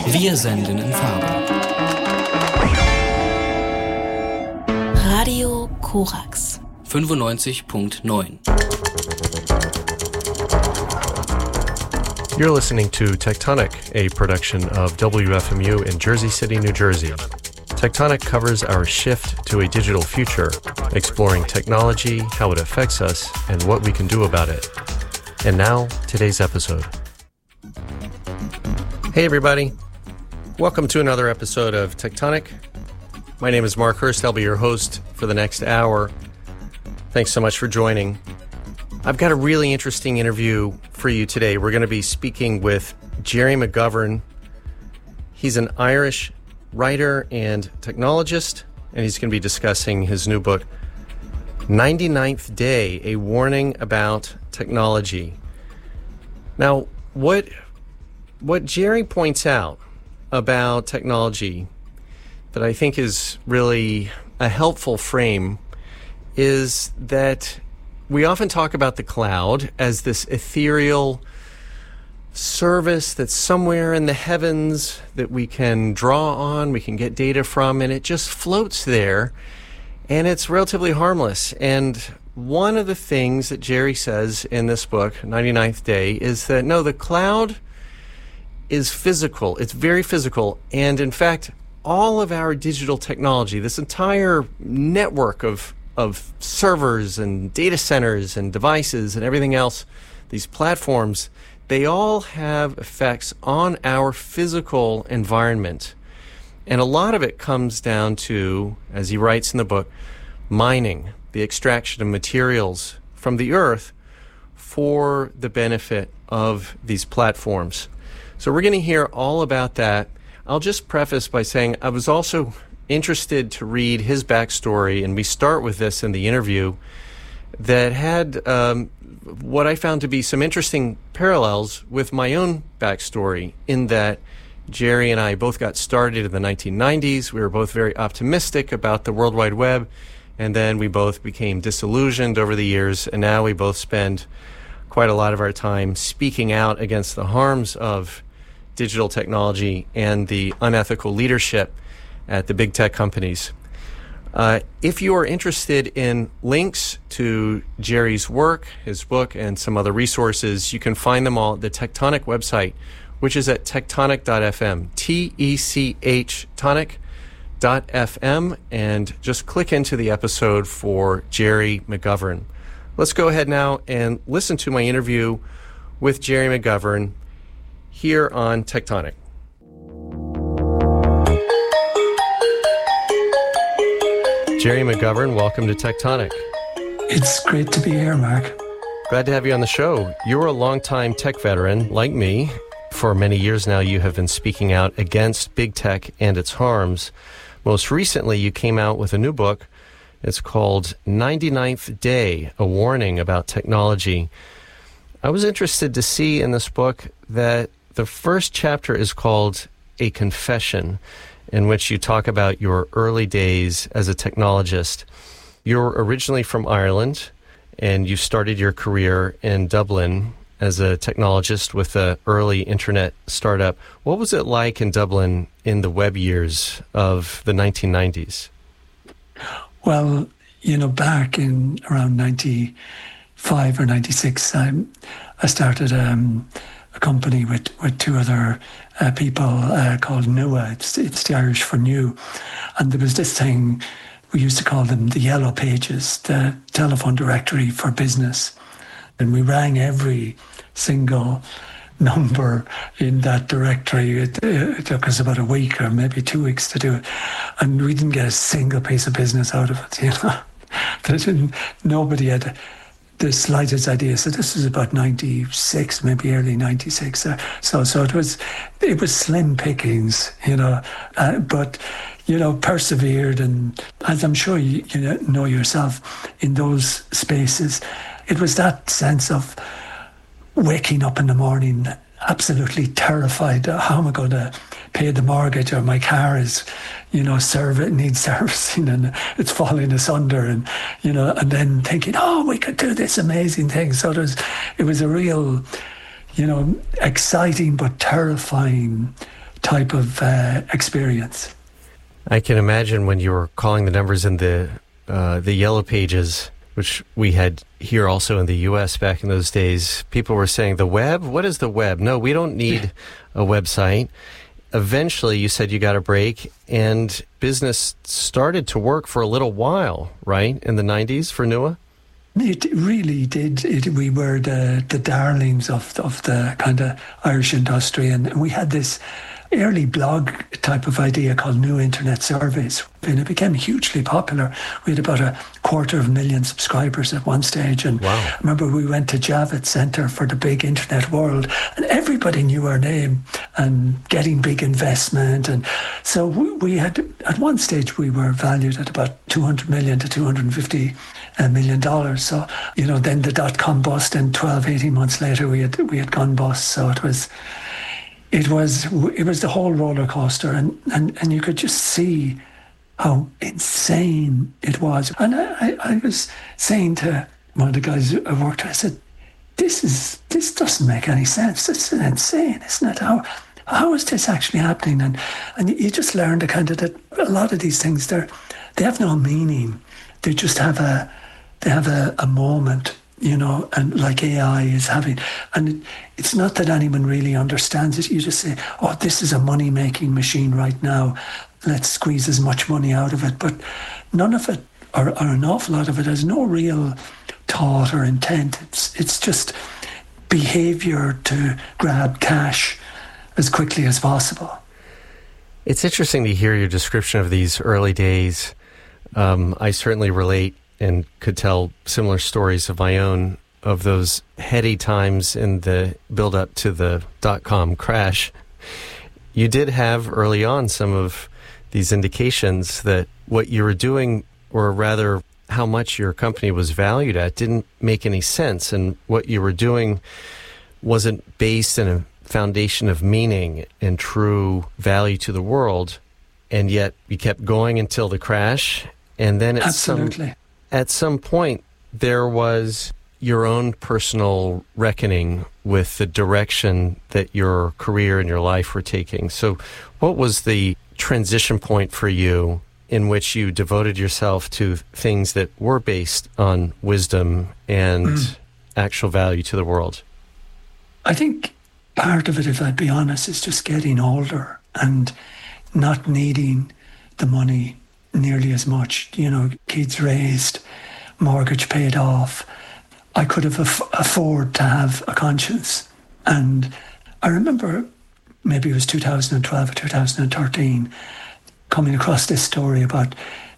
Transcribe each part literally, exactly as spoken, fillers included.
Wir senden in Farbe. Radio Korax fünfundneunzig Komma neun. You're listening to Tectonic, a production of W F M U in Jersey City, New Jersey. Tectonic covers our shift to a digital future, exploring technology, how it affects us, and what we can do about it. And now, today's episode. Hey everybody, welcome to another episode of Tectonic. My name is Mark Hurst. I'll be your host for the next hour. Thanks so much for joining. I've got a really interesting interview for you today. We're going to be speaking with Gerry McGovern. He's an Irish writer and technologist, and he's going to be discussing his new book, ninety-ninth Day, A Warning About Technology. Now, what what Gerry points out about technology that I think is really a helpful frame is that we often talk about the cloud as this ethereal service that's somewhere in the heavens that we can draw on, we can get data from, and it just floats there, and it's relatively harmless. And one of the things that Gerry says in this book, ninety-ninth Day, is that no, the cloud is physical. It's very physical. And in fact, all of our digital technology, this entire network of of servers and data centers and devices and everything else, these platforms, they all have effects on our physical environment. And a lot of it comes down to, as he writes in the book, mining, the extraction of materials from the earth for the benefit of these platforms. So we're going to hear all about that. I'll just preface by saying I was also interested to read his backstory, and we start with this in the interview, that had um, what I found to be some interesting parallels with my own backstory, in that Gerry and I both got started in the nineteen nineties. We were both very optimistic about the World Wide Web, and then we both became disillusioned over the years, and now we both spend quite a lot of our time speaking out against the harms of digital technology and the unethical leadership at the big tech companies. Uh, if you are interested in links to Gerry's work, his book, and some other resources, you can find them all at the Tectonic website, which is at tectonic dot f m, T E C H tonic dot f m, and just click into the episode for Gerry McGovern. Let's go ahead now and listen to my interview with Gerry McGovern here on Tectonic. Gerry McGovern, welcome to Tectonic. It's great to be here, Mark. Glad to have you on the show. You're a longtime tech veteran, like me. For many years now, you have been speaking out against big tech and its harms. Most recently, you came out with a new book. It's called ninety-ninth Day, A Warning About Technology. I was interested to see in this book that the first chapter is called A Confession, in which you talk about your early days as a technologist. You're originally from Ireland, and you started your career in Dublin as a technologist with an early internet startup. What was it like in Dublin in the web years of the nineteen nineties? Well, you know, back in around ninety-five or ninety-six, I, I started um, a company with, with two other uh, people uh, called N U A. It's, it's the Irish for new. And there was this thing, we used to call them the Yellow Pages, the telephone directory for business. And we rang every single number in that directory. It, it took us about a week or maybe two weeks to do it. And we didn't get a single piece of business out of it, you know. Didn't, nobody had the slightest idea. So this was about ninety-six, maybe early ninety-six. So so it was it was slim pickings, you know. Uh, but, you know, persevered. And as I'm sure you, you know yourself, in those spaces, it was that sense of waking up in the morning absolutely terrified. How am I going to pay the mortgage? Or my car is, you know, serve it needs servicing and it's falling asunder, and you know, and then thinking, oh, we could do this amazing thing. So there's, it was a real, you know, exciting but terrifying type of uh, experience. I can imagine when you were calling the numbers in the uh, the yellow pages, which we had here also in the U S back in those days, people were saying, the web? What is the web? No, we don't need a website. Eventually, you said you got a break, and business started to work for a little while, right, in the nineties for Nua? It really did. It, we were the, the darlings of, of the kind of Irish industry, and we had this early blog type of idea called New Internet Surveys, and it became hugely popular. We had about a quarter of a million subscribers at one stage, and wow. I remember we went to Javits Centre for the big internet world, and everybody knew our name and getting big investment. And so we, we had, at one stage we were valued at about two hundred million to two hundred fifty million dollars. So, you know, then the dot-com bust, and twelve, eighteen months later we had we had gone bust. So it was It was it was the whole roller coaster, and, and, and you could just see how insane it was. And I, I, I was saying to one of the guys I worked with, I said, "This is this doesn't make any sense. This is insane, isn't it? How how is this actually happening?" And and you just learn the kind of that a lot of these things, they're they have no meaning. They just have a they have a, a moment. You know, and like A I is having, and it, it's not that anyone really understands it. You just say, oh, this is a money-making machine right now. Let's squeeze as much money out of it. But none of it, or, or an awful lot of it, has no real thought or intent. It's, it's just behaviour to grab cash as quickly as possible. It's interesting to hear your description of these early days. Um, I certainly relate and could tell similar stories of my own, of those heady times in the build-up to the dot-com crash. You did have early on some of these indications that what you were doing, or rather how much your company was valued at, didn't make any sense, and what you were doing wasn't based in a foundation of meaning and true value to the world, and yet you kept going until the crash, and then at Absolutely. some... At some point, there was your own personal reckoning with the direction that your career and your life were taking. So what was the transition point for you in which you devoted yourself to things that were based on wisdom and mm. actual value to the world? I think part of it, if I'd be honest, is just getting older and not needing the money nearly as much. You know, kids raised, mortgage paid off. I could have aff- afford to have a conscience. And I remember maybe it was two thousand twelve or two thousand thirteen coming across this story about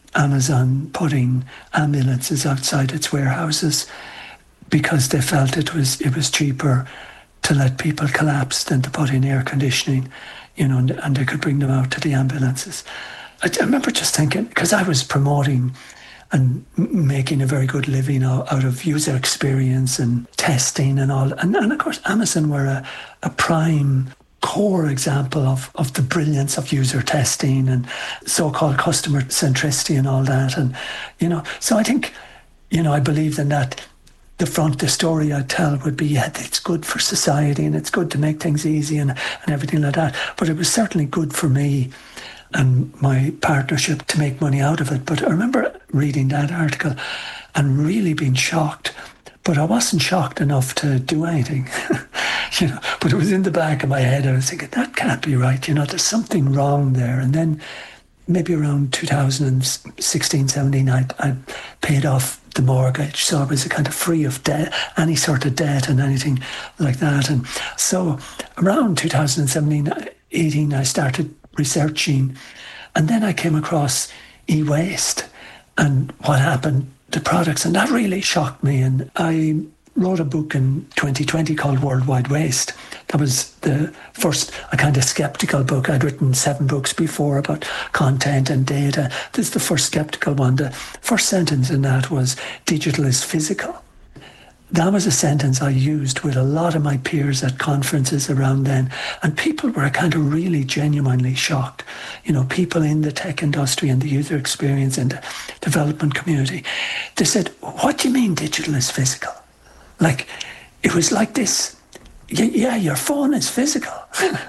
Amazon putting ambulances outside its warehouses because they felt it was it was cheaper to let people collapse than to put in air conditioning, you know, and, and they could bring them out to the ambulances. I, I remember just thinking, because I was promoting and m- making a very good living out, out of user experience and testing and all. And, and of course, Amazon were a, a prime core example of, of the brilliance of user testing and so-called customer centricity and all that. And, you know, so I think, you know, I believed in that. The front, the story I'd tell would be, yeah, it's good for society and it's good to make things easy and, and everything like that. But it was certainly good for me and my partnership to make money out of it. But I remember reading that article and really being shocked. But I wasn't shocked enough to do anything, you know. But it was in the back of my head. I was thinking, that can't be right. You know, there's something wrong there. And then maybe around two thousand sixteen, seventeen, I, I paid off the mortgage. So I was kind of free of debt, any sort of debt and anything like that. And so around two thousand seventeen, eighteen, I started researching. And then I came across e-waste and what happened to products. And that really shocked me. And I wrote a book in twenty twenty called Worldwide Waste. That was the first, a kind of skeptical book. I'd written seven books before about content and data. This is the first skeptical one. The first sentence in that was, digital is physical. That was a sentence I used with a lot of my peers at conferences around then. And people were kind of really genuinely shocked. You know, people in the tech industry and the user experience and the development community. They said, what do you mean digital is physical? Like, it was like this. Yeah, your phone is physical.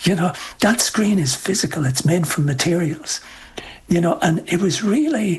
You know, that screen is physical. It's made from materials. You know, and it was really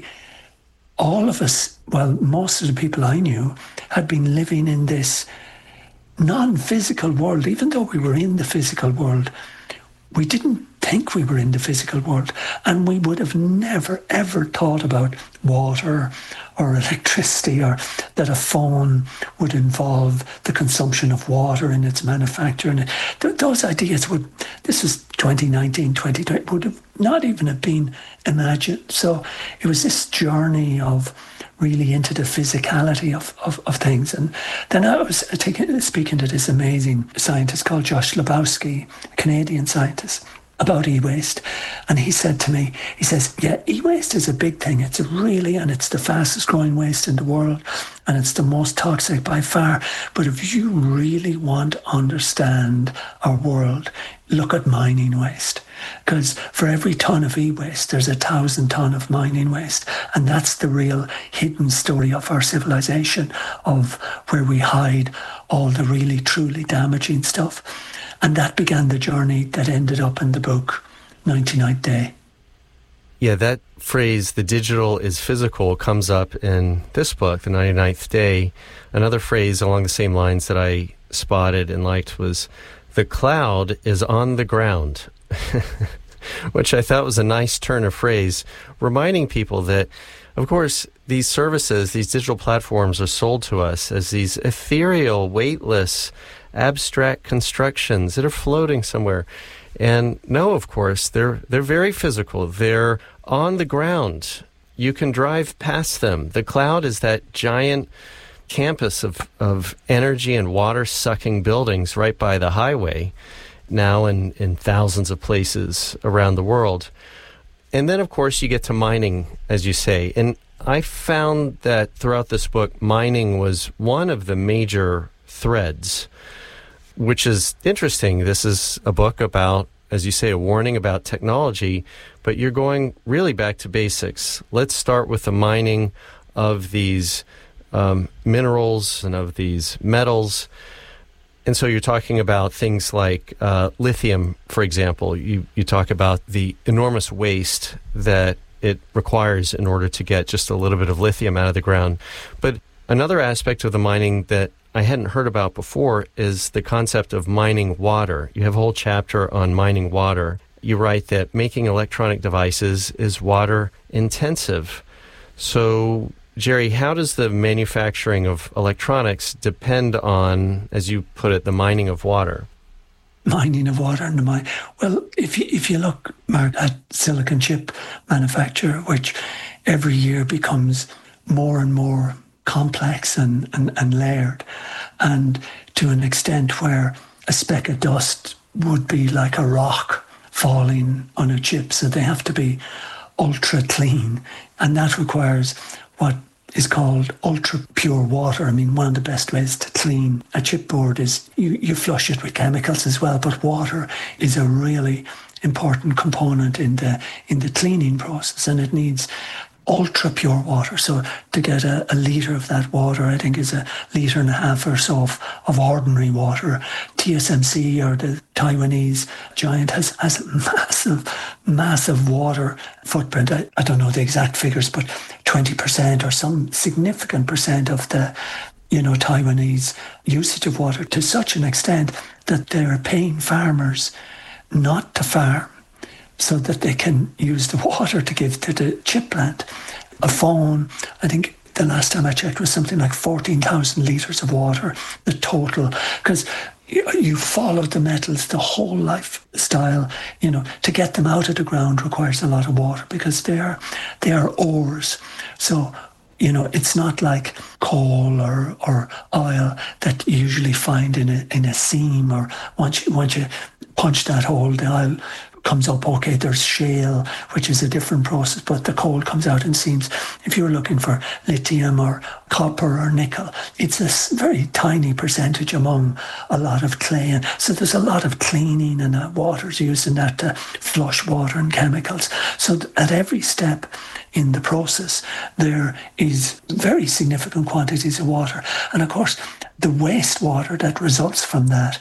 all of us, well, most of the people I knew had been living in this non-physical world. Even though we were in the physical world, we didn't think we were in the physical world, and we would have never ever thought about water or electricity, or that a phone would involve the consumption of water in its manufacture. And th- those ideas would, this is twenty nineteen, twenty twenty, would have not even have been imagined. So it was this journey of really into the physicality of, of, of things. And then I was taking, speaking to this amazing scientist called Josh Lebowski, a Canadian scientist, about e-waste. And he said to me, he says, yeah, e-waste is a big thing. It's a really, and it's the fastest growing waste in the world, and it's the most toxic by far. But if you really want to understand our world, look at mining waste. Because for every ton of e-waste, there's a thousand ton of mining waste. And that's the real hidden story of our civilization, of where we hide all the really, truly damaging stuff. And that began the journey that ended up in the book, ninety-ninth Day. Yeah, that phrase, the digital is physical, comes up in this book, The ninety-ninth Day. Another phrase along the same lines that I spotted and liked was, the cloud is on the ground, which I thought was a nice turn of phrase, reminding people that, of course, these services, these digital platforms are sold to us as these ethereal, weightless, abstract constructions that are floating somewhere. And no, of course, they're they're very physical. They're on the ground. You can drive past them. The cloud is that giant campus of, of energy and water-sucking buildings right by the highway, now in, in thousands of places around the world. And then, of course, you get to mining, as you say. And I found that throughout this book, mining was one of the major threads, which is interesting. This is a book about, as you say, a warning about technology, but you're going really back to basics. Let's start with the mining of these um, minerals and of these metals. And so you're talking about things like uh, lithium, for example. You, you talk about the enormous waste that it requires in order to get just a little bit of lithium out of the ground. But another aspect of the mining that I hadn't heard about before is the concept of mining water. You have a whole chapter on mining water. You write that making electronic devices is water intensive. So, Jerry, how does the manufacturing of electronics depend on, as you put it, the mining of water? Mining of water and the mine. Well, if you, if you look, Mark, at silicon chip manufacture, which every year becomes more and more complex and, and, and layered, and to an extent where a speck of dust would be like a rock falling on a chip. So they have to be ultra clean, and that requires what is called ultra pure water. I mean, one of the best ways to clean a chipboard is you, you flush it with chemicals as well, but water is a really important component in the in the cleaning process, and it needs ultra pure water. So to get a, a litre of that water, I think, is a litre and a half or so of, of ordinary water. T S M C, or the Taiwanese giant, has, has a massive, massive water footprint. I, I don't know the exact figures, but twenty percent or some significant percent of the, you know, Taiwanese usage of water, to such an extent that they're paying farmers not to farm, so that they can use the water to give to the chip plant. A phone, I think the last time I checked, was something like fourteen thousand litres of water, the total. Because you, you follow the metals, the whole lifestyle, you know, to get them out of the ground requires a lot of water, because they are, they are ores. So, you know, it's not like coal or, or oil that you usually find in a in a seam, or once you, once you punch that hole, the oil comes up. Okay, there's shale, which is a different process, but the coal comes out in seams. If you're looking for lithium or copper or nickel, it's a very tiny percentage among a lot of clay. And so there's a lot of cleaning, and uh, water's used in that to flush water and chemicals. So th- at every step in the process, there is very significant quantities of water. And of course, the wastewater that results from that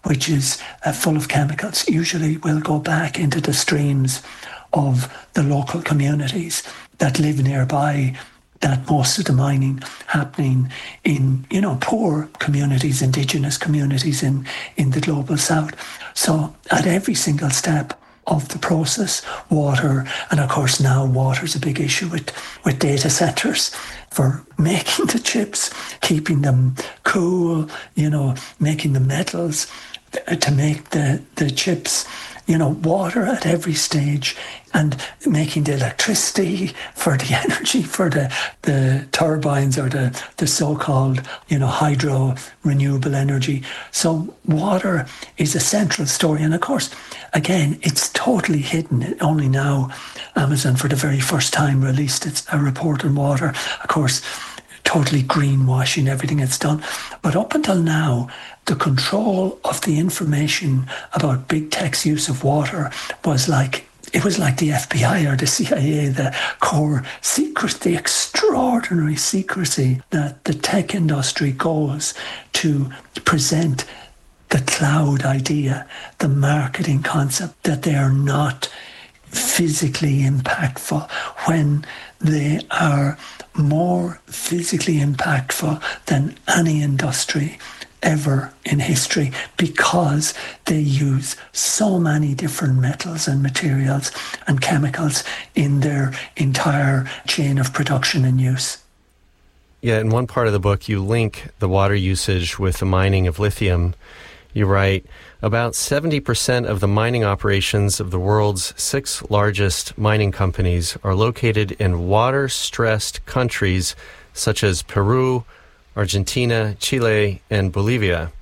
which is uh, full of chemicals, usually will go back into the streams of the local communities that live nearby, that most of the mining happening in, you know, poor communities, indigenous communities in, in the global south. So at every single step of the process, water, and of course now water is a big issue with, with data centers for making the chips, keeping them cool, you know, making the metals to make the, the chips, you know, water at every stage, and making the electricity for the energy for the, the turbines or the, the so-called, you know, hydro renewable energy. So water is a central story. And of course, again, it's totally hidden. Only now Amazon, for the very first time, released its, a report on water. Of course, totally greenwashing everything it's done. But up until now, the control of the information about big tech's use of water was like, it was like the F B I or the C I A, the core secret, the extraordinary secrecy that the tech industry goes to present the cloud idea, the marketing concept, that they are not physically impactful when they are more physically impactful than any industry ever in history, because they use so many different metals and materials and chemicals in their entire chain of production and use. Yeah, in one part of the book, you link the water usage with the mining of lithium. You write, about seventy percent of the mining operations of the world's six largest mining companies are located in water-stressed countries such as Peru, Argentina, Chile, and Bolivia.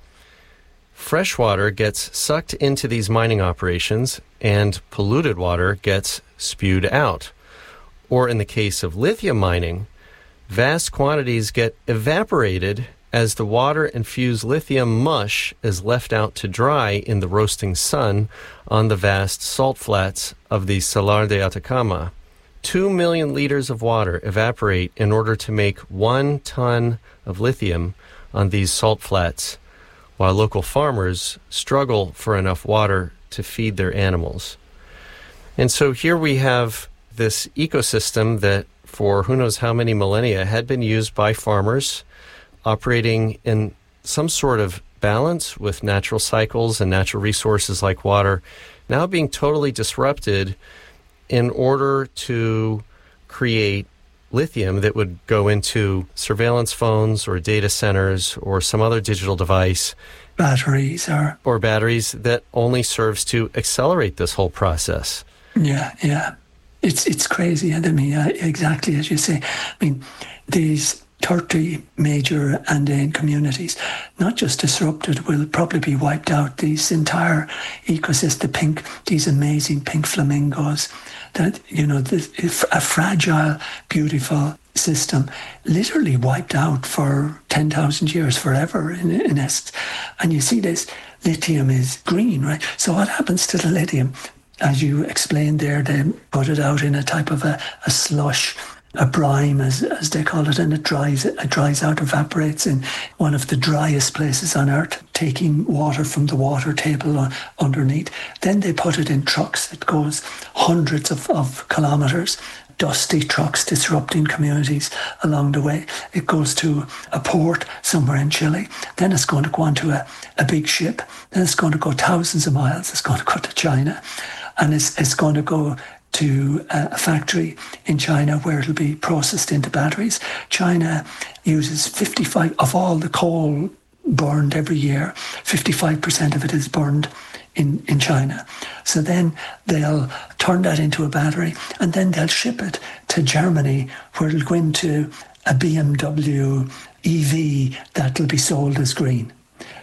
Fresh water gets sucked into these mining operations, and polluted water gets spewed out. Or in the case of lithium mining, vast quantities get evaporated as the water-infused lithium mush is left out to dry in the roasting sun on the vast salt flats of the Salar de Atacama. Two million liters of water evaporate in order to make one ton of lithium on these salt flats, while local farmers struggle for enough water to feed their animals. And so here we have this ecosystem that for who knows how many millennia had been used by farmers, operating in some sort of balance with natural cycles and natural resources like water, now being totally disrupted in order to create lithium that would go into surveillance phones or data centers or some other digital device. Batteries or... Or batteries that only serves to accelerate this whole process. Yeah, yeah. It's it's crazy. I mean, uh, exactly as you say. I mean, these thirty major Andean communities, not just disrupted, will probably be wiped out. These entire ecosystem, pink, these amazing pink flamingos, that, you know, this, a fragile, beautiful system, literally wiped out for ten thousand years, forever in, in essence. And you see this, lithium is green, right? So what happens to the lithium? As you explained there, they put it out in a type of a, a slush, a brine, as as they call it, and it dries it dries out, evaporates in one of the driest places on earth, taking water from the water table underneath. Then they put it in trucks. It goes hundreds of, of kilometres, dusty trucks disrupting communities along the way. It goes to a port somewhere in Chile. Then it's going to go onto a, a big ship. Then it's going to go thousands of miles. It's going to go to China. And it's it's going to go to a factory in China where it'll be processed into batteries. China uses fifty-five of all the coal burned every year, fifty-five percent of it is burned in, in China. So then they'll turn that into a battery, and then they'll ship it to Germany, where it'll go into a B M W E V that'll be sold as green.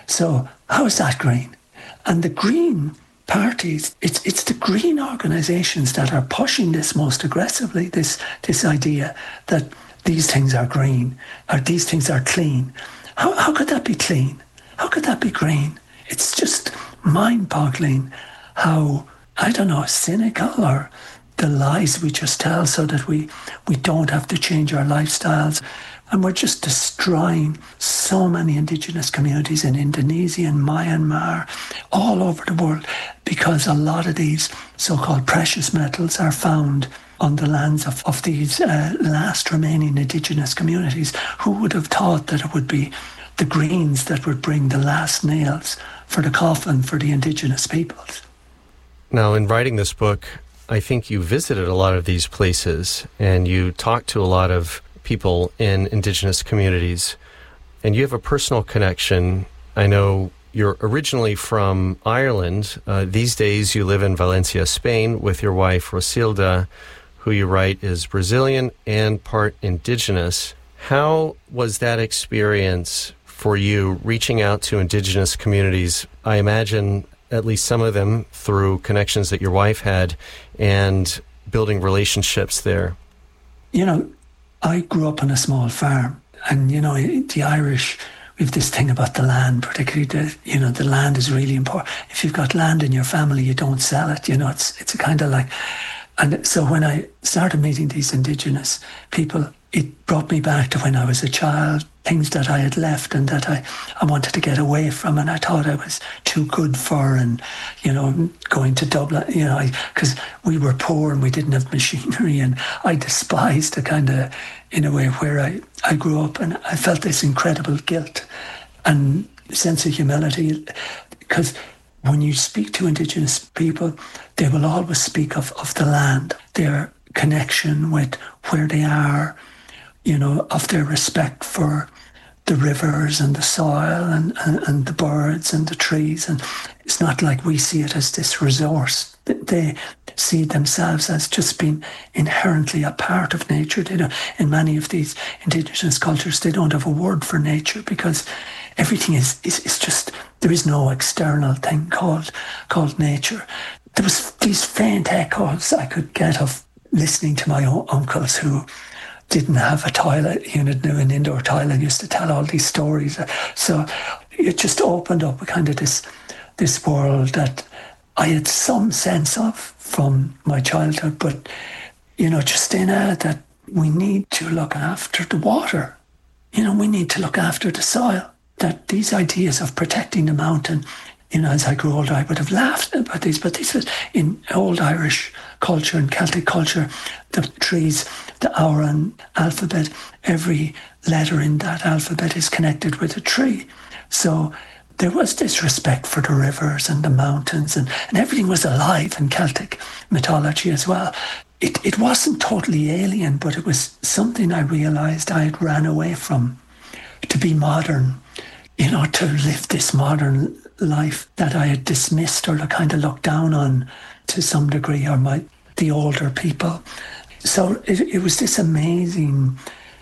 So how is that green? And the green parties, it's it's the green organisations that are pushing this most aggressively, this this idea that these things are green, or these things are clean. How how could that be clean? How could that be green? It's just mind-boggling how, I don't know, cynical, or the lies we just tell so that we, we don't have to change our lifestyles. And we're just destroying so many indigenous communities in Indonesia and Myanmar, all over the world, because a lot of these so-called precious metals are found on the lands of, of these uh, last remaining indigenous communities. Who would have thought that it would be the Greens that would bring the last nails for the coffin for the indigenous peoples? Now, in writing this book, I think you visited a lot of these places and you talked to a lot of people in indigenous communities, and you have a personal connection. I know you're originally from Ireland. Uh, these days you live in Valencia, Spain, with your wife, Rosilda, who you write is Brazilian and part indigenous. How was that experience for you, reaching out to indigenous communities? I imagine at least some of them through connections that your wife had and building relationships there. You know, I grew up on a small farm, and, you know, the Irish, we have this thing about the land, particularly the, you know, the land is really important. If you've got land in your family, you don't sell it, you know, it's, it's a kind of like, and so when I started meeting these indigenous people, it brought me back to when I was a child, things that I had left and that I, I wanted to get away from, and I thought I was too good for, and, you know, going to Dublin, you know, because we were poor and we didn't have machinery, and I despised the kind of, in a way, where I, I grew up, and I felt this incredible guilt and sense of humility, because when you speak to indigenous people, they will always speak of, of the land, their connection with where they are, you know, of their respect for the rivers and the soil and, and, and the birds and the trees. And it's not like we see it as this resource. They see themselves as just being inherently a part of nature. They don't, in many of these indigenous cultures, they don't have a word for nature because everything is, is, is just, there is no external thing called, called nature. There was these faint echoes I could get of listening to my own uncles who didn't have a toilet, you know, an indoor toilet, used to tell all these stories. So it just opened up a kind of this this world that I had some sense of from my childhood, but, you know, just in it, that we need to look after the water. You know, we need to look after the soil. That these ideas of protecting the mountain, you know, as I grew older, I would have laughed about these, but this was in old Irish culture and Celtic culture, the trees, the Auran alphabet, every letter in that alphabet is connected with a tree. So there was this respect for the rivers and the mountains, and, and everything was alive in Celtic mythology as well. It, it wasn't totally alien, but it was something I realised I had ran away from, to be modern, you know, to live this modern life that I had dismissed or kind of looked down on to some degree, or my the older people. So it, it was this amazing,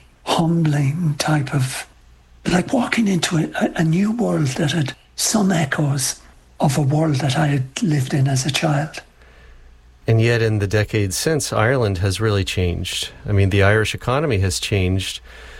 humbling type of, like walking into a, a new world that had some echoes of a world that I had lived in as a child. And yet in the decades since, Ireland has really changed. I mean, the Irish economy has changed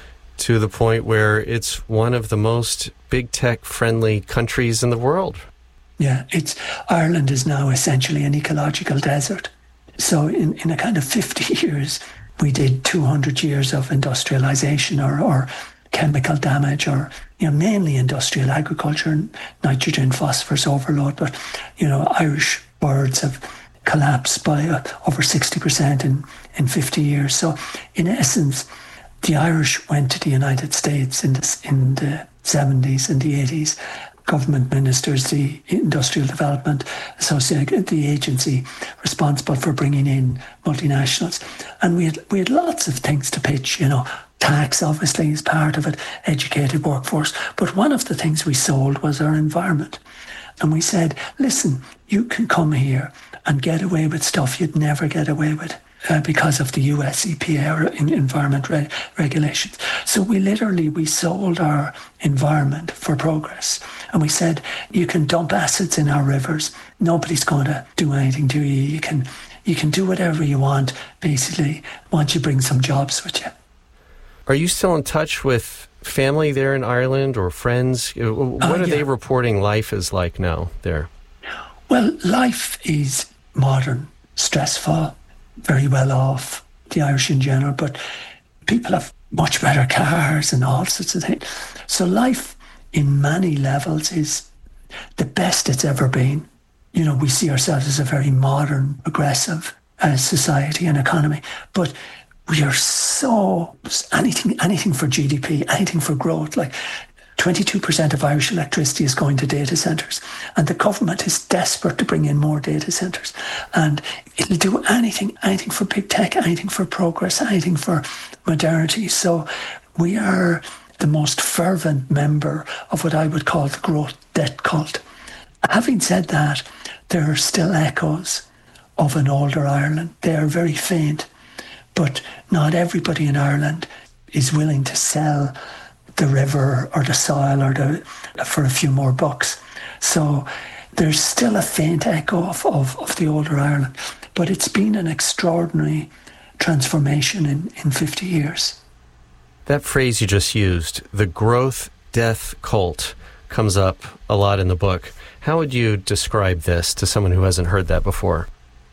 to the point where it's one of the most big tech friendly countries in the world. Yeah, it's Ireland is now essentially an ecological desert. So in, in a kind of fifty years, we did two hundred years of industrialization or, or chemical damage, or, you know, mainly industrial agriculture and nitrogen, phosphorus overload. But, you know, Irish birds have collapsed by uh, over sixty percent in, in fifty years. So in essence, the Irish went to the United States in the, in the seventies and the eighties. Government ministers, the Industrial Development Association, the agency responsible for bringing in multinationals. And we had, we had lots of things to pitch, you know, tax obviously is part of it, educated workforce. But one of the things we sold was our environment. And we said, listen, you can come here and get away with stuff you'd never get away with uh, because of the U S E P A or in environment re- regulations. So we literally, we sold our environment for progress. And we said, you can dump acids in our rivers. Nobody's going to do anything to you. You can, you can do whatever you want, basically, once you bring some jobs with you. Are you still in touch with family there in Ireland or friends? What uh, are yeah. they reporting life is like now there? Well, life is modern, stressful, very well off, the Irish in general, but people have much better cars and all sorts of things. So life in many levels is the best it's ever been. You know, we see ourselves as a very modern, progressive uh, society and economy, but we are so, anything, anything for G D P, anything for growth, like twenty-two percent of Irish electricity is going to data centres, and the government is desperate to bring in more data centres, and it'll do anything, anything for big tech, anything for progress, anything for modernity. So we are the most fervent member of what I would call the growth debt cult. Having said that, there are still echoes of an older Ireland. They are very faint, but not everybody in Ireland is willing to sell the river or the soil or the for a few more bucks. So there's still a faint echo of, of, of the older Ireland, but it's been an extraordinary transformation in, in fifty years. That phrase you just used, the growth death cult, comes up a lot in the book. How would you describe this to someone who hasn't heard that before?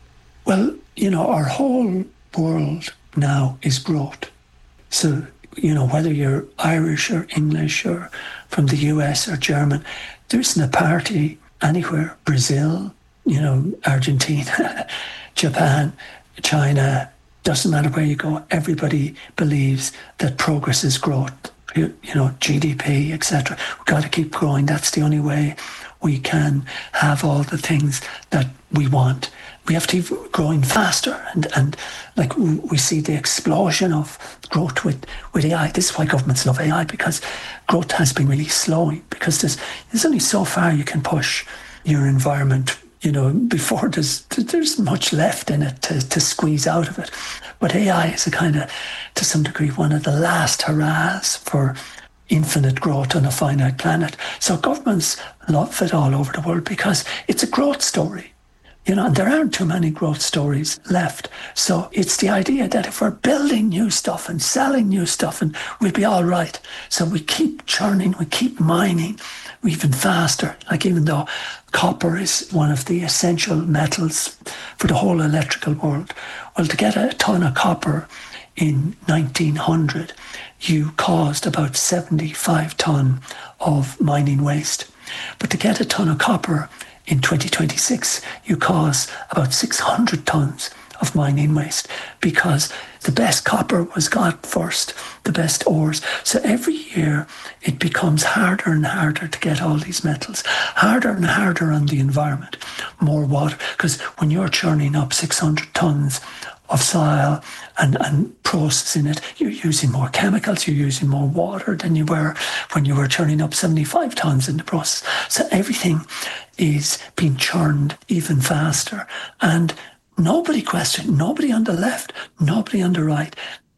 Well, you know, our whole world now is growth. So, you know, whether you're Irish or English or from the U S or German, there isn't a party anywhere. Brazil, you know, Argentina, Japan, China, doesn't matter where you go, everybody believes that progress is growth. You, you know, G D P, et cetera. We've got to keep growing. That's the only way we can have all the things that we want. We have to keep growing faster, and, and like we see the explosion of growth with, with A I. This is why governments love A I, because growth has been really slowing, because there's there's only so far you can push your environment, you know, before there's there's much left in it to, to squeeze out of it. But A I is a kind of, to some degree, one of the last hurrahs for infinite growth on a finite planet. So governments love it all over the world because it's a growth story. You know, and there aren't too many growth stories left. So it's the idea that if we're building new stuff and selling new stuff, and we'll be all right. So we keep churning, we keep mining even faster. Like, even though copper is one of the essential metals for the whole electrical world, well, to get a ton of copper in nineteen hundred, you caused about seventy-five tonne of mining waste. But to get a ton of copper in twenty twenty-six, you cause about six hundred tonnes of mining waste, because the best copper was got first, the best ores. So every year it becomes harder and harder to get all these metals, harder and harder on the environment, more water, because when you're churning up six hundred tonnes of soil and, and processing it, you're using more chemicals, you're using more water than you were when you were churning up seventy-five tonnes in the process. So everything is being churned even faster. And nobody question, nobody on the left, nobody on the right,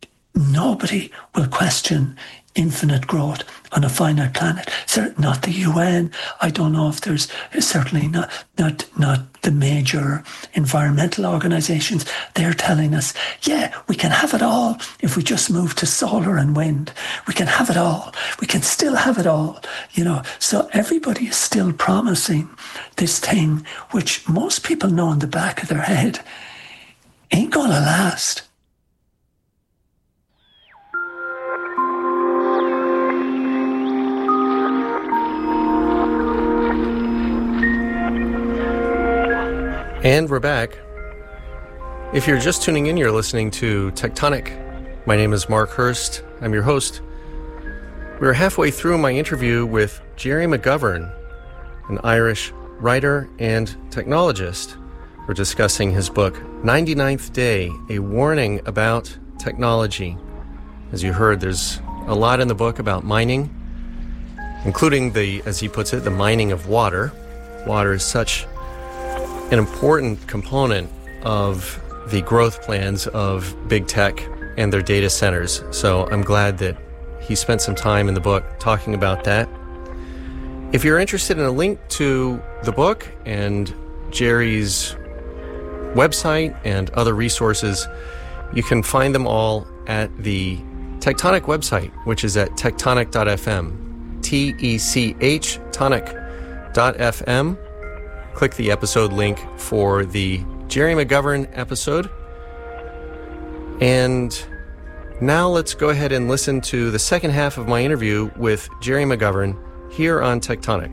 nobody will question infinite growth on a finite planet. So not the U N. I don't know if there's, certainly not not not the major environmental organizations. They're telling us, yeah, we can have it all if we just move to solar and wind. We can have it all. We can still have it all. You know, so everybody is still promising this thing, which most people know in the back of their head ain't gonna last. And we're back. If you're just tuning in, you're listening to Tectonic. My name is Mark Hurst. I'm your host. We're halfway through my interview with Gerry McGovern, an Irish writer and technologist. We're discussing his book, ninety-ninth Day, A Warning About Technology. As you heard, there's a lot in the book about mining, including the, as he puts it, the mining of water. Water is such an important component of the growth plans of big tech and their data centers. So I'm glad that he spent some time in the book talking about that. If you're interested in a link to the book and Gerry's website and other resources, you can find them all at the Tectonic website, which is at tectonic dot f m. T E C H, tonic dot f m. Click the episode link for the Gerry McGovern episode. And Now let's go ahead and listen to the second half of my interview with Jerry McGovern here on Tectonic.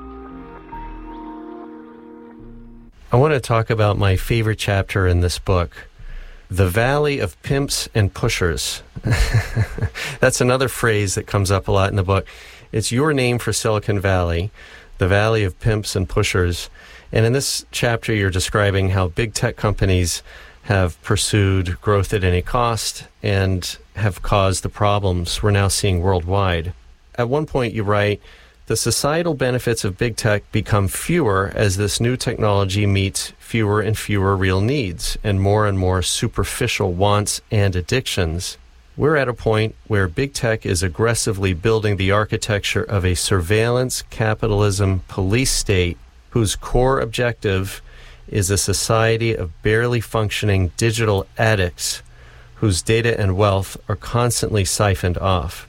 I want to talk about my favorite chapter in this book, The Valley of Pimps and Pushers. That's another phrase that comes up a lot in the book. It's your name for Silicon Valley, the Valley of Pimps and Pushers. And in this chapter, you're describing how big tech companies have pursued growth at any cost and have caused the problems we're now seeing worldwide. At one point, you write, the societal benefits of big tech become fewer as this new technology meets fewer and fewer real needs and more and more superficial wants and addictions. We're at a point where big tech is aggressively building the architecture of a surveillance capitalism police state whose core objective is a society of barely functioning digital addicts whose data and wealth are constantly siphoned off.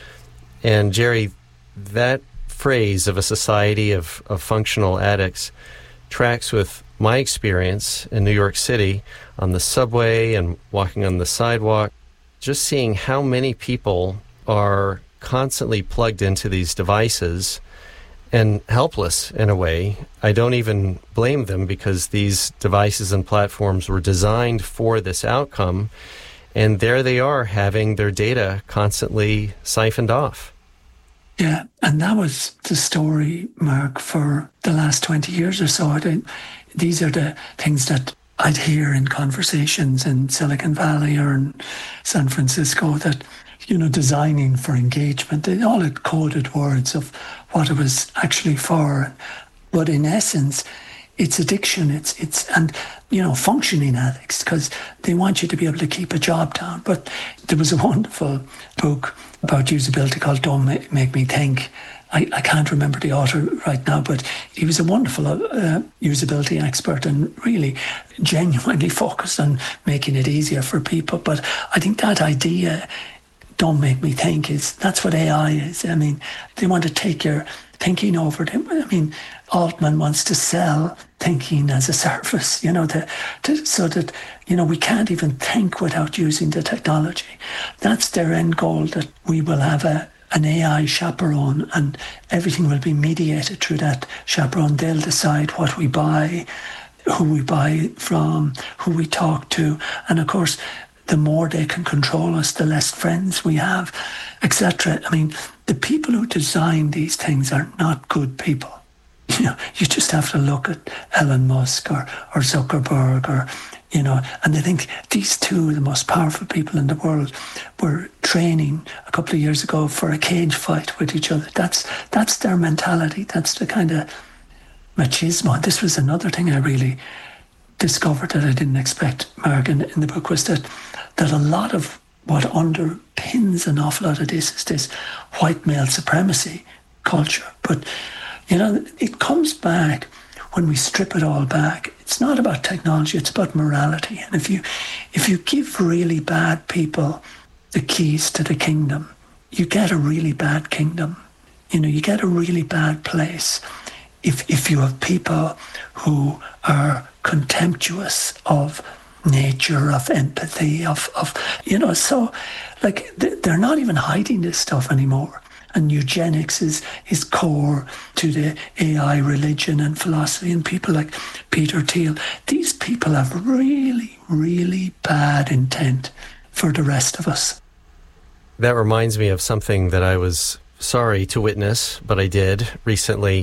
And Jerry, that phrase of a society of, of functional addicts tracks with my experience in New York City on the subway and walking on the sidewalk, just seeing how many people are constantly plugged into these devices and helpless in a way. I don't even blame them because these devices and platforms were designed for this outcome, and there they are having their data constantly siphoned off. Yeah, and that was the story, Mark, for the last twenty years or so. I, these are the things that I'd hear in conversations in Silicon Valley or in San Francisco that, you know, designing for engagement, they all had coded words of what it was actually for. But in essence, it's addiction, it's, it's and, you know, functioning addicts, because they want you to be able to keep a job down. But there was a wonderful book about usability called Don't Make Me Think. I, I can't remember the author right now, but he was a wonderful uh, usability expert and really genuinely focused on making it easier for people. But I think that idea, don't make me think, is that's what A I is. I mean, they want to take your thinking over them. I mean, Altman wants to sell thinking as a service, you know, to, to, so that, you know, we can't even think without using the technology. That's their end goal, that we will have a an A I chaperone and everything will be mediated through that chaperone. They'll decide what we buy, who we buy from, who we talk to. And of course, the more they can control us, the less friends we have, et cetera. I mean, the people who design these things are not good people. You know, you just have to look at Elon Musk or, or Zuckerberg or, you know, and I think these two, the most powerful people in the world, were training a couple of years ago for a cage fight with each other. That's that's their mentality. That's the kind of machismo. This was another thing I really discovered that I didn't expect, Mark, in, in the book, was that that a lot of what underpins an awful lot of this is this white male supremacy culture. But, you know, it comes back when we strip it all back. It's not about technology, it's about morality. And if you if you give really bad people the keys to the kingdom, you get a really bad kingdom. You know, you get a really bad place. If if you have people who are contemptuous of nature, of empathy, of, of you know, so like they're not even hiding this stuff anymore. And eugenics is, is core to the A I religion and philosophy. And people like Peter Thiel, these people have really, really bad intent for the rest of us. That reminds me of something that I was sorry to witness, but I did recently.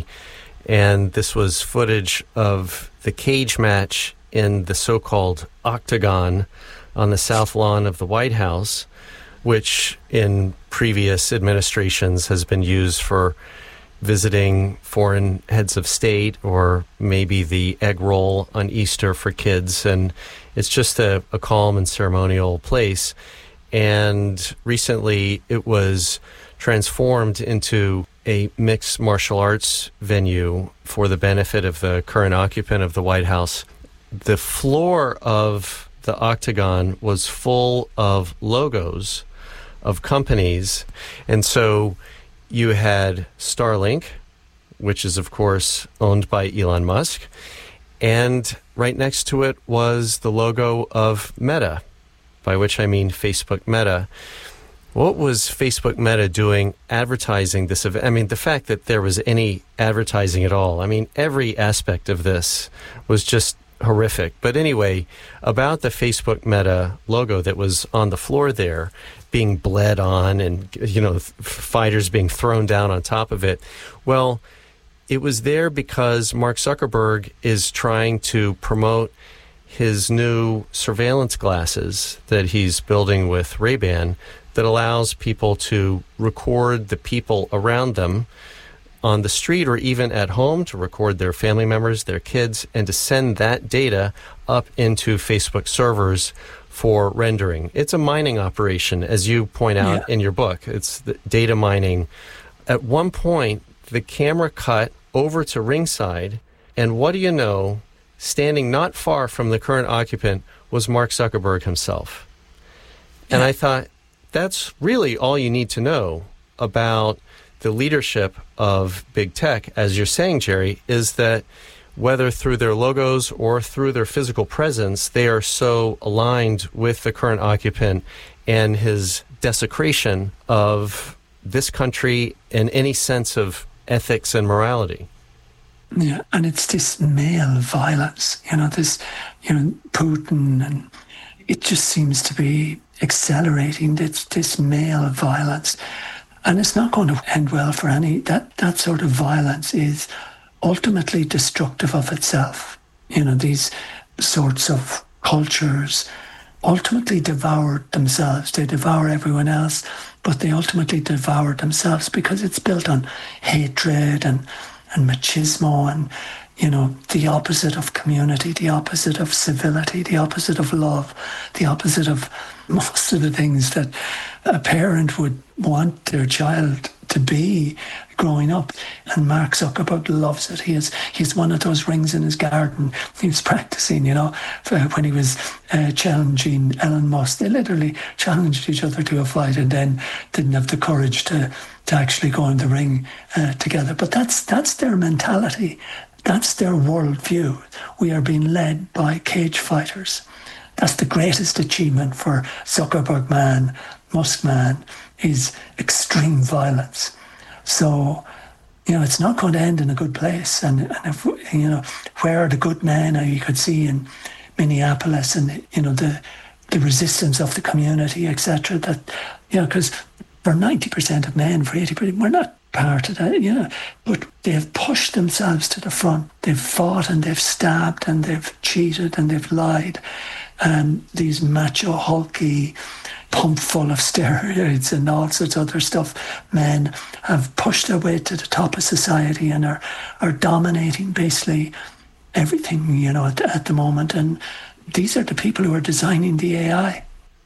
And this was footage of the cage match in the so-called Octagon on the South Lawn of the White House, which in previous administrations has been used for visiting foreign heads of state or maybe the egg roll on Easter for kids. And it's just a, a calm and ceremonial place. And recently it was transformed into a mixed martial arts venue for the benefit of the current occupant of the White House. The floor of the Octagon was full of logos of companies. And so you had Starlink, which is, of course, owned by Elon Musk. And right next to it was the logo of Meta by which I mean Facebook Meta. What was Facebook Meta doing advertising this event? I mean, the fact that there was any advertising at all, I mean, every aspect of this was just horrific. But anyway, about the Facebook Meta logo that was on the floor there, being bled on and, you know, fighters being thrown down on top of it. Well, it was there because Mark Zuckerberg is trying to promote his new surveillance glasses that he's building with Ray-Ban that allows people to record the people around them on the street or even at home, to record their family members, their kids, and to send that data up into Facebook servers for rendering. It's a mining operation, as you point out yeah. in your book. It's the data mining. At one point, the camera cut over to ringside, and what do you know, standing not far from the current occupant was Mark Zuckerberg himself. And I thought, that's really all you need to know about the leadership of big tech, as you're saying, Jerry, is that whether through their logos or through their physical presence, they are so aligned with the current occupant and his desecration of this country and any sense of ethics and morality. Yeah, and it's this male violence, you know, this, you know, Putin, and it just seems to be accelerating this, this male violence. And it's not going to end well for any, that, that sort of violence is ultimately destructive of itself. You know, these sorts of cultures ultimately devour themselves. They devour everyone else, but they ultimately devour themselves because it's built on hatred and, and machismo and, you know, the opposite of community, the opposite of civility, the opposite of love, the opposite of most of the things that a parent would want their child to be growing up. And Mark Zuckerberg loves it. He is, he's one of those rings in his garden. He was practicing, you know, when he was uh, challenging Elon Musk. They literally challenged each other to a fight and then didn't have the courage to, to actually go in the ring uh, together. But that's that's their mentality. That's their worldview. We are being led by cage fighters. That's the greatest achievement for Zuckerberg man, Musk man, is extreme violence. So, you know, it's not going to end in a good place. And, and if, you know, where are the good men? You could see in Minneapolis and, you know, the the resistance of the community, et cetera. That, you know, because for ninety percent of men, for eighty percent, we're not part of that, you know, but they've pushed themselves to the front. They've fought and they've stabbed and they've cheated and they've lied. And these macho, hulky, pump full of steroids and all sorts of other stuff, men have pushed their way to the top of society and are, are dominating basically everything, you know, at, at the moment. And these are the people who are designing the A I.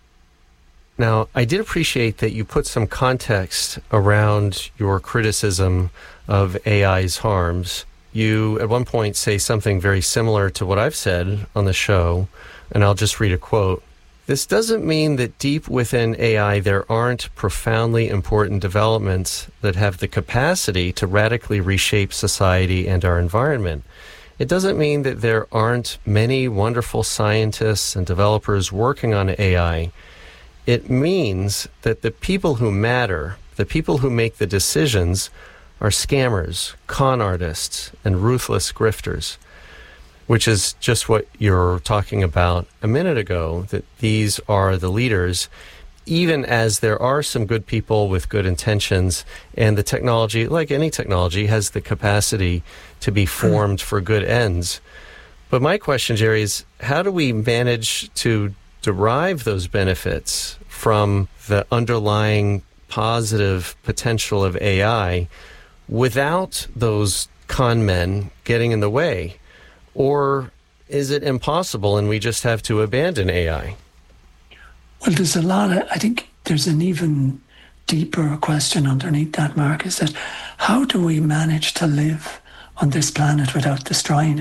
Now, I did appreciate that you put some context around your criticism of A I's harms. You, at one point, say something very similar to what I've said on the show, and I'll just read a quote. This doesn't mean that deep within A I there aren't profoundly important developments that have the capacity to radically reshape society and our environment. It doesn't mean that there aren't many wonderful scientists and developers working on A I. It means that the people who matter, the people who make the decisions, are scammers, con artists, and ruthless grifters, which is just what you're talking about a minute ago, that these are the leaders, even as there are some good people with good intentions, and the technology, like any technology, has the capacity to be formed for good ends. But my question, Jerry, is how do we manage to derive those benefits from the underlying positive potential of A I without those con men getting in the way? Or is it impossible and we just have to abandon A I? Well, there's a lot of, I think there's an even deeper question underneath that, Mark, is that how do we manage to live on this planet without destroying it?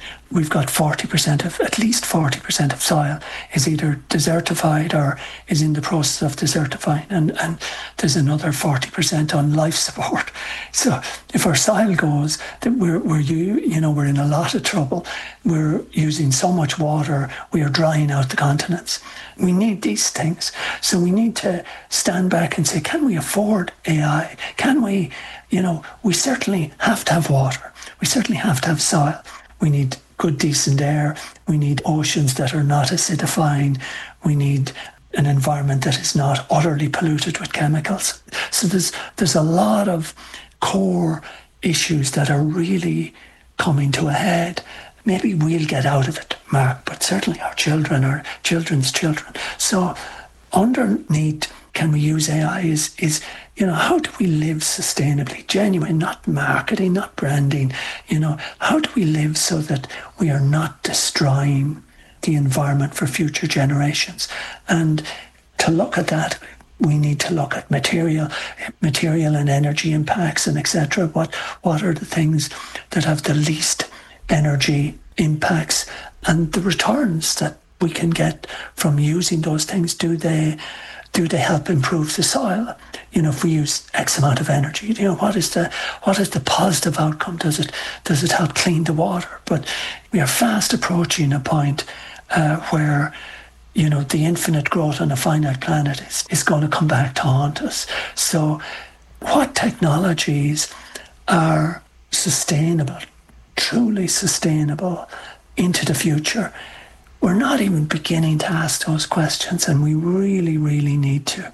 we've got forty percent of, at least forty percent of soil is either desertified or is in the process of desertifying. And, and there's another forty percent on life support. So if our soil goes, that we're, we're you, you know, we're in a lot of trouble. We're using so much water, we are drying out the continents. We need these things. So we need to stand back and say, can we afford A I? Can we, you know, we certainly have to have water. We certainly have to have soil. We need good, decent air. We need oceans that are not acidifying. We need an environment that is not utterly polluted with chemicals. So there's there's a lot of core issues that are really coming to a head. Maybe we'll get out of it, Mark, but certainly our children, our children's children. So underneath, can we use A I is, is, you know, how do we live sustainably, genuine, not marketing, not branding, you know, how do we live so that we are not destroying the environment for future generations? And to look at that, we need to look at material, material and energy impacts and et cetera. What, what are the things that have the least energy impacts and the returns that we can get from using those things? Do they do they help improve the soil? You know, if we use X amount of energy, you know, what is the what is the positive outcome? Does it does it help clean the water? But we are fast approaching a point uh, where, you know, the infinite growth on a finite planet is, is going to come back to haunt us. So what technologies are sustainable, truly sustainable into the future? We're not even beginning to ask those questions, and we really, really need to.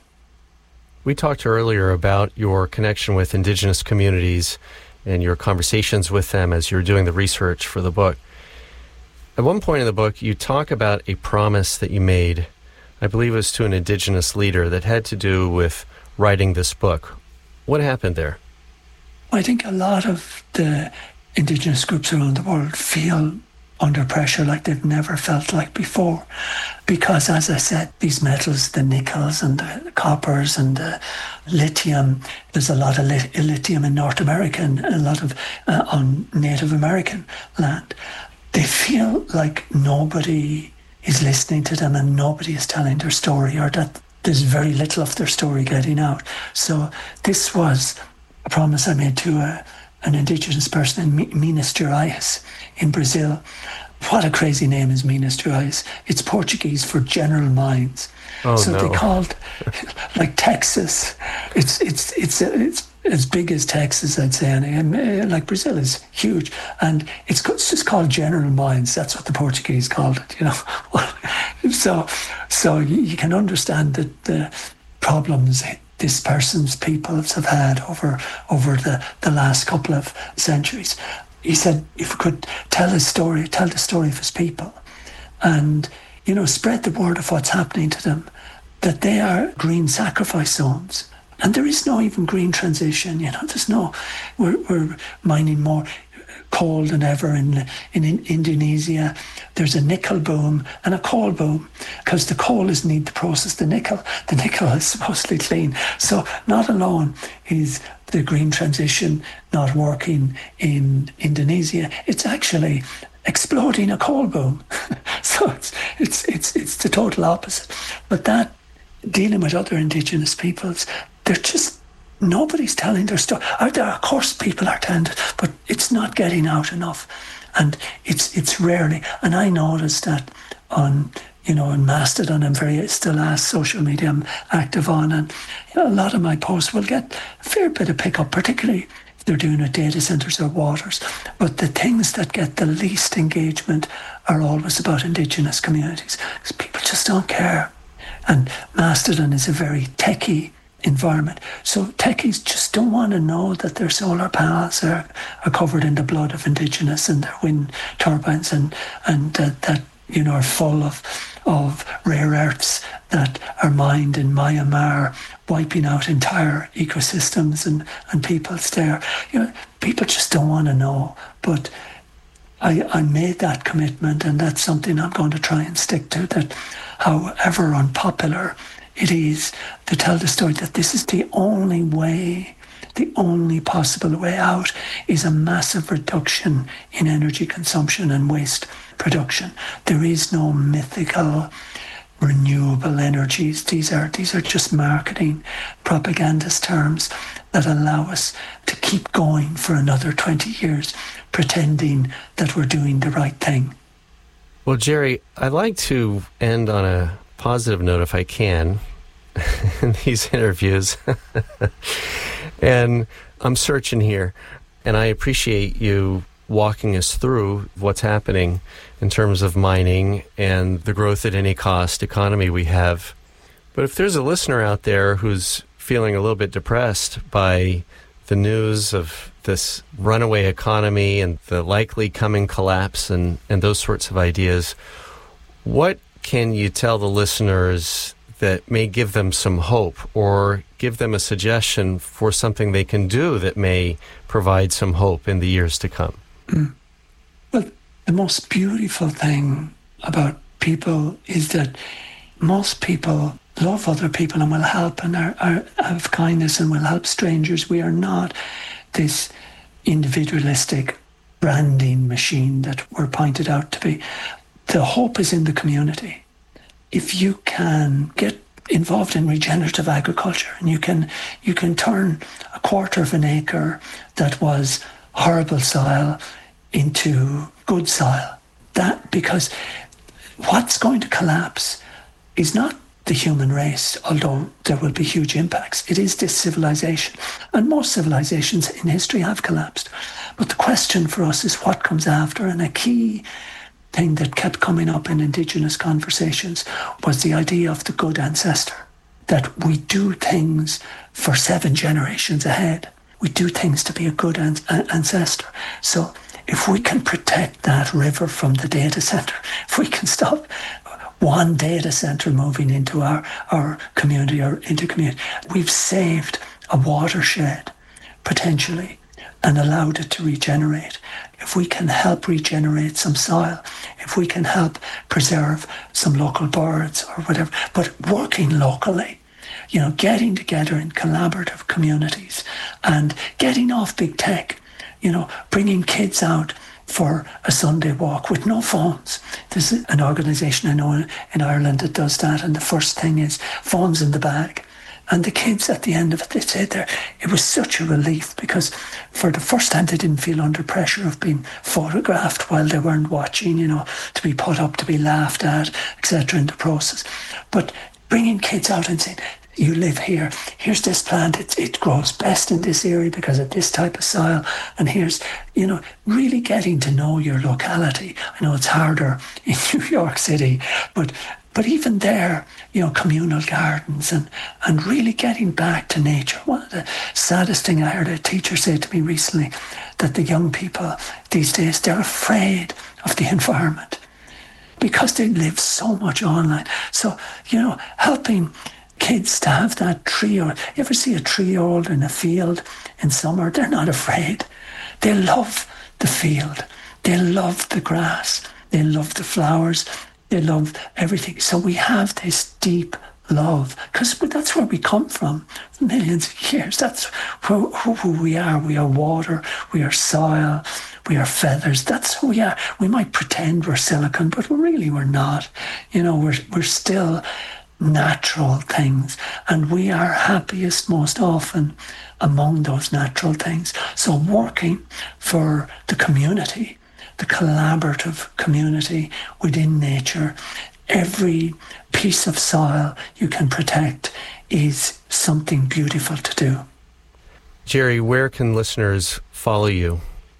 We talked earlier about your connection with Indigenous communities and your conversations with them as you're doing the research for the book. At one point in the book, you talk about a promise that you made, I believe it was to an Indigenous leader, that had to do with writing this book. What happened there? I think a lot of the Indigenous groups around the world feel under pressure like they've never felt like before. Because, as I said, these metals, the nickels and the coppers and the lithium, there's a lot of lit- lithium in North America and a lot of uh, on Native American land. They feel like nobody is listening to them and nobody is telling their story, or that there's very little of their story getting out. So this was a promise I made to a an Indigenous person in Minas Gerais in Brazil. What a crazy name is Minas Gerais. It's Portuguese for General Mines. Oh, so no. they called, like Texas, it's it's it's it's as big as Texas, I'd say, and, and like Brazil is huge, and it's, it's just called General Mines. That's what the Portuguese called it, you know. so so you, you can understand that the problems this person's peoples have had over over the, the last couple of centuries. He said if we could tell his story, tell the story of his people, and, you know, spread the word of what's happening to them, that they are green sacrifice zones. And there is no even green transition, you know, there's no, we're, we're mining more coal than ever in, in in Indonesia. There's a nickel boom and a coal boom, because the coal is need to process the nickel. The nickel is supposedly clean. So not alone is the green transition not working in Indonesia, it's actually exploding a coal boom. So it's, it's it's it's the total opposite. But that, dealing with other Indigenous peoples, they're just, nobody's telling their story. Out there, of course, people are telling it, but it's not getting out enough, and it's it's rarely. And I noticed that on, you know, on Mastodon, I'm very it's the last social media I'm active on, and, you know, a lot of my posts will get a fair bit of pickup, particularly if they're doing it data centers or waters. But the things that get the least engagement are always about Indigenous communities, because people just don't care. And Mastodon is a very techie environment. So techies just don't want to know that their solar panels are, are covered in the blood of Indigenous, and their wind turbines, and and that, that you know, are full of of rare earths that are mined in Myanmar, wiping out entire ecosystems and, and peoples there. You know, people just don't want to know. But I, I made that commitment, and that's something I'm going to try and stick to, that however unpopular it is, to tell the story that this is the only way the only possible way out is a massive reduction in energy consumption and waste production. There is no mythical renewable energies. These are these are just marketing propagandist terms that allow us to keep going for another twenty years, pretending that we're doing the right thing. Well, Jerry, I'd like to end on a positive note if I can in these interviews. And I'm searching here, and I appreciate you walking us through what's happening in terms of mining and the growth at any cost economy we have. But if there's a listener out there who's feeling a little bit depressed by the news of this runaway economy and the likely coming collapse and, and those sorts of ideas, what can you tell the listeners that may give them some hope or give them a suggestion for something they can do that may provide some hope in the years to come? Mm. Well, the most beautiful thing about people is that most people love other people and will help and are, are, have kindness and will help strangers. We are not this individualistic branding machine that we're pointed out to be. The hope is in the community. If you can get involved in regenerative agriculture and you can you can turn a quarter of an acre that was horrible soil into good soil, that because what's going to collapse is not the human race, although there will be huge impacts. It is this civilization. And most civilizations in history have collapsed. But the question for us is what comes after. And a key thing that kept coming up in Indigenous conversations was the idea of the good ancestor, that we do things for seven generations ahead. We do things to be a good an- ancestor. So if we can protect that river from the data center, if we can stop one data center moving into our, our community or into community, we've saved a watershed potentially and allowed it to regenerate. If we can help regenerate some soil, if we can help preserve some local birds or whatever, but working locally, you know, getting together in collaborative communities and getting off big tech, you know, bringing kids out for a Sunday walk with no phones. There's an organisation I know in Ireland that does that, and the first thing is phones in the bag. And the kids at the end of it, they said there, it was such a relief because for the first time they didn't feel under pressure of being photographed while they weren't watching, you know, to be put up, to be laughed at, et cetera in the process. But bringing kids out and saying, you live here, here's this plant, it, it grows best in this area because of this type of soil, and here's, you know, really getting to know your locality. I know it's harder in New York City, but but even there, you know, communal gardens and, and really getting back to nature. One of the saddest thing I heard a teacher say to me recently, that the young people these days, they're afraid of the environment because they live so much online. So, you know, helping kids to have that tree, or you ever see a three-year-old in a field in summer? They're not afraid. They love the field. They love the grass. They love the flowers. They love everything. So we have this deep love because that's where we come from millions of years. That's who, who we are. We are water. We are soil. We are feathers. That's who we are. We might pretend we're silicon, but really we're not. You know, we're we're still natural things, and we are happiest most often among those natural things. So working for the community, the collaborative community within nature, every piece of soil you can protect is something beautiful to do. Jerry, where can listeners follow you?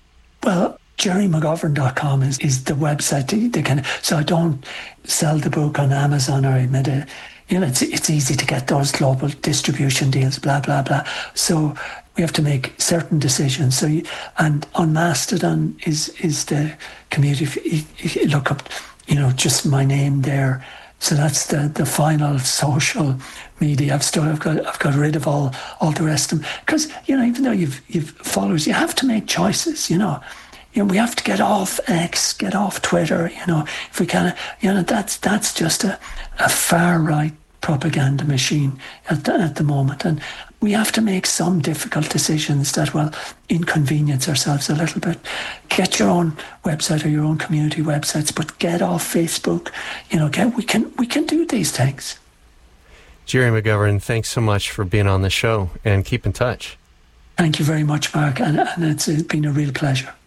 Well, jerry mcgovern dot com is, is the website. They, they can, so I don't sell the book on Amazon or I made a, you know, it's, it's easy to get those global distribution deals, blah, blah, blah. So we have to make certain decisions. So, you, and on Mastodon is, is the community. If you, if you look up, you know, just my name there. So that's the, the final social media. I've still I've got I've got rid of all, all the rest of them. Because, you know, even though you've you've followers, you have to make choices, you know. You know, we have to get off X, get off Twitter, you know, if we can, you know, that's that's just a, a far right propaganda machine at the, at the moment. And we have to make some difficult decisions that will inconvenience ourselves a little bit. Get your own website or your own community websites, but get off Facebook. You know, get, we can we can do these things. Gerry McGovern, thanks so much for being on the show, and keep in touch. Thank you very much, Mark, and, and it's, it's been a real pleasure.